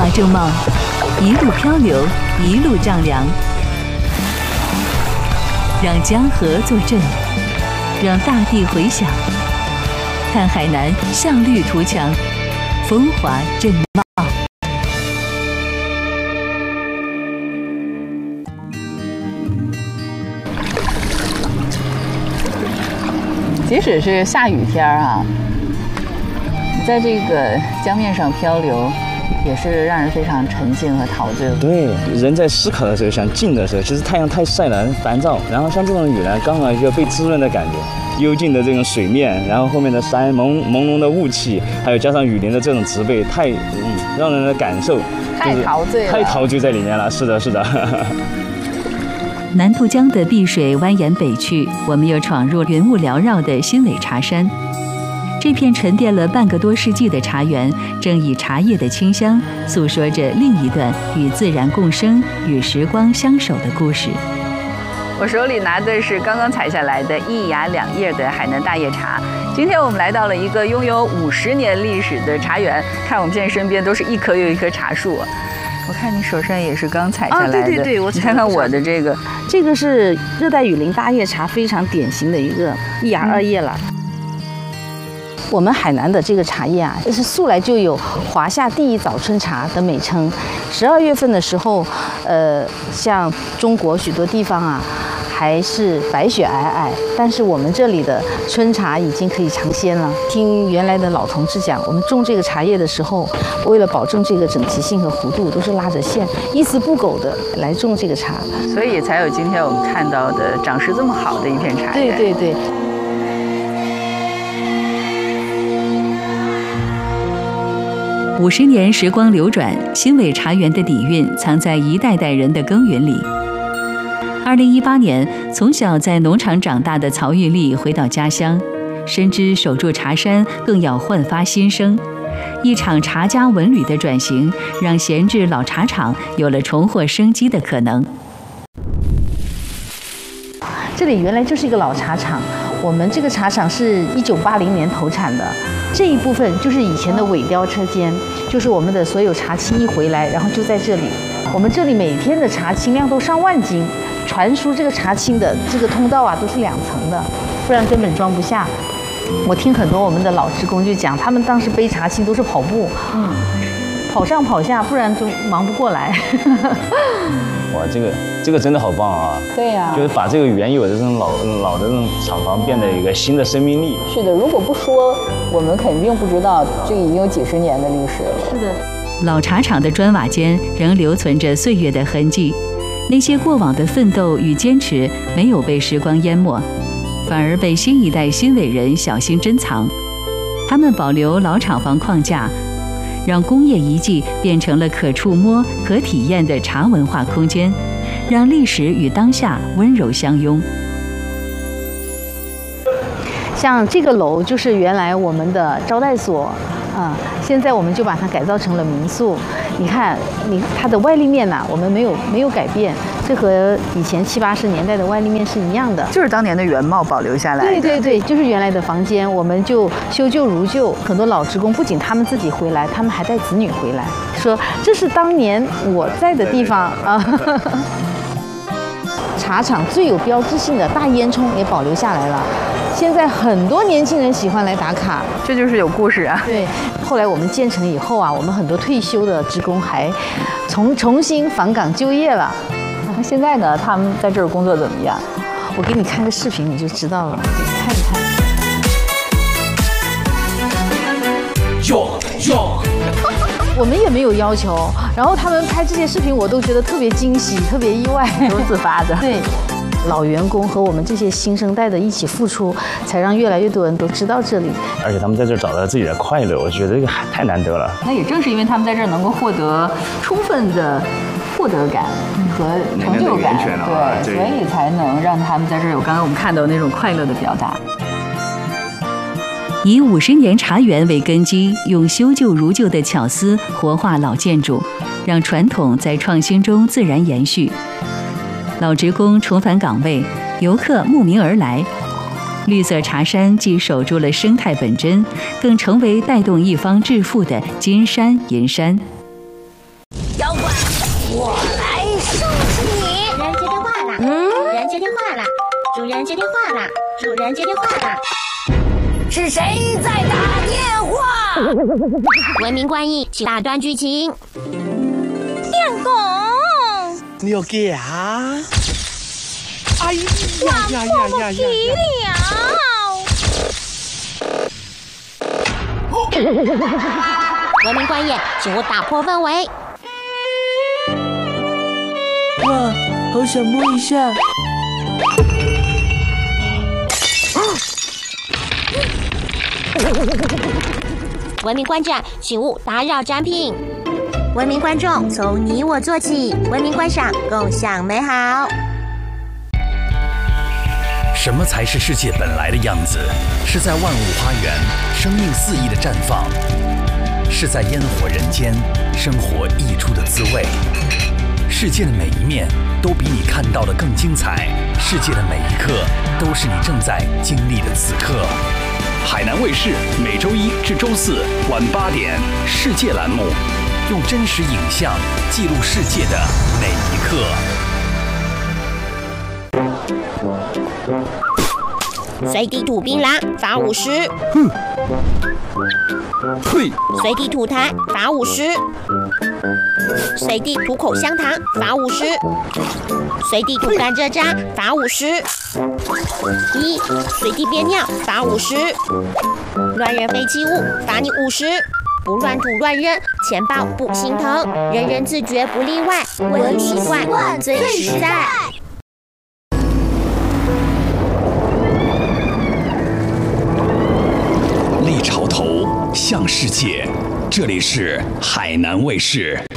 华正茂，一路漂流，一路丈量，让江河作证，让大地回响。看海南向绿图强，风华正茂。 即使是下雨天啊，在这个江面上漂流，也是让人非常沉静和陶醉。 对，人在思考的时候，想静的时候，其实太阳太晒了，很烦躁。然后像这种雨呢，刚好一个被滋润的感觉，幽静的这种水面，然后后面的山朦胧的雾气，还有加上雨林的这种植被，太让人的感受太陶醉了， 太陶醉在里面了。是的，是的。 南渡江的碧水蜿蜒北去，我们又闯入云雾缭绕的新尾茶山。这片沉淀了半个多世纪的茶园，正以茶叶的清香，诉说着另一段与自然共生、与时光相守的故事。 我手里拿的是刚刚采下来的一芽两叶的海南大叶茶。今天我们来到了一个拥有50年历史的茶园，看我们现在身边都是一棵又一棵茶树。我看你手上也是刚采下来的， 对， 你看看我的这个， 这个是热带雨林大叶茶非常典型的一个一芽二叶了。我们海南的这个茶叶啊，是素来就有华夏第一早春茶的美称。12月份的时候，像中国许多地方啊，还是白雪皑皑，但是我们这里的春茶已经可以尝鲜了。听原来的老同志讲，我们种这个茶叶的时候，为了保证这个整齐性和弧度，都是拉着线，一丝不苟的来种这个茶， 所以才有今天我们看到的长势这么好的一片茶园。 对对对。 50年时光流转，新尾茶园的底蕴藏在一代代人的耕耘里。2018年，从小在农场长大的曹玉丽回到家乡，深知守住茶山更要焕发新生。一场茶家文旅的转型，让闲置老茶厂有了重获生机的可能。 这里原来就是一个老茶厂，我们这个茶厂是1980年投产的。这一部分就是以前的尾雕车间，就是我们的所有茶青一回来，然后就在这里。我们这里每天的茶青量都上万斤，传输这个茶青的这个通道啊都是2层的，不然根本装不下。我听很多我们的老职工就讲，他们当时背茶青都是跑步，跑上跑下，不然就忙不过来。 哇，这个真的好棒啊！ 对呀， 就是把这个原有的这种老的这种厂房变得有一个新的生命力。 是的，如果不说，我们肯定不知道这已经有几十年的历史了。 是的， 老茶厂的砖瓦间仍留存着岁月的痕迹，那些过往的奋斗与坚持没有被时光淹没，反而被新一代新伟人小心珍藏。他们保留老厂房框架，让工业遗迹变成了可触摸、可体验的茶文化空间，让历史与当下温柔相拥。 像这个楼就是原来我们的招待所，现在我们就把它改造成了民宿。你看，它的外立面呢，我们没有改变，这和以前70、80年代的外立面是一样的， 就是当年的原貌保留下来的。 对对对，就是原来的房间，我们就修旧如旧。很多老职工不仅他们自己回来，他们还带子女回来，说这是当年我在的地方啊。茶厂最有标志性的大烟囱也保留下来了。现在很多年轻人喜欢来打卡， 这就是有故事啊。 对，后来我们建成以后啊，我们很多退休的职工还重新返岗就业了。 那现在呢，他们在这儿工作怎么样？ 我给你看个视频你就知道了，你看一看。我们也没有要求，然后他们拍这些视频，我都觉得特别惊喜，特别意外， 都是自发的。 对。老员工和我们这些新生代的一起付出，才让越来越多人都知道这里。 而且他们在这儿找到自己的快乐，我觉得这个太难得了。 那也正是因为他们在这儿能够获得充分的获得感和成就感，对，所以才能让他们在这儿有刚刚我们看到那种快乐的表达。 以50年茶园为根基，用修旧如旧的巧思活化老建筑，让传统在创新中自然延续。老职工重返岗位，游客慕名而来。绿色茶山既守住了生态本真，更成为带动一方致富的金山银山。 我来收拾你！ 主人接电话啦！主人接电话啦！主人接电话啦！主人接电话啦！ 是谁在打电话？ 文明观音，请打断剧情。 电工， 你有给啊？哎呀呀呀呀呀！ 文明观音，请勿打破氛围。 哇，好想摸一下。 文明观战，请勿打扰展品。文明观众，从你我做起，文明观赏，共享美好。 什么才是世界本来的样子？是在万物花园，生命肆意的绽放；是在烟火人间，生活溢出的滋味。世界的每一面都比你看到的更精彩，世界的每一刻都是你正在经历的此刻。海南卫视每周一至周四晚8点，世界栏目，用真实影像记录世界的每一刻。 随地吐槟榔，罚50。 哼，嘿， 随地吐痰，罚50。随地吐口香糖，罚50。随地吐甘蔗渣，罚50。随地憋尿，罚50。乱扔废弃物，罚你50。不乱吐乱扔，钱包不心疼，人人自觉不例外，文明习惯最实在。 立潮头向世界，这里是海南卫视。